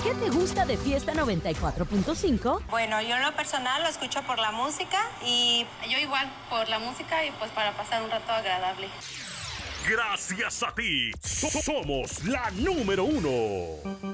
¿Qué te gusta de Fiesta 94.5? Bueno, yo en lo personal lo escucho por la música y yo igual, por la música y pues para pasar un rato agradable. Gracias a ti, somos la número 1.